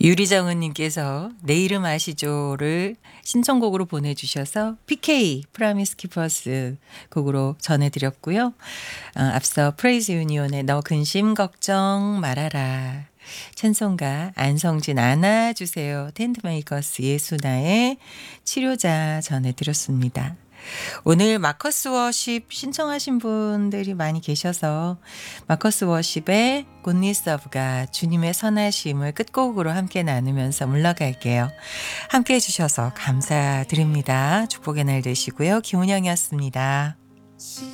유리정은님께서 내 이름 아시죠를 신청곡으로 보내주셔서 PK 프라미스 키퍼스 곡으로 전해드렸고요. 앞서 프레이즈 유니온의 너 근심 걱정 말아라, 찬송가 안성진 안아주세요, 텐트메이커스 예수나의 치료자 전해드렸습니다. 오늘 마커스 워십 신청하신 분들이 많이 계셔서 마커스 워십의 굿니스 오브 갓, 주님의 선하심을 끝곡으로 함께 나누면서 물러갈게요. 함께 해주셔서 감사드립니다. 축복의 날 되시고요. 김은영이었습니다.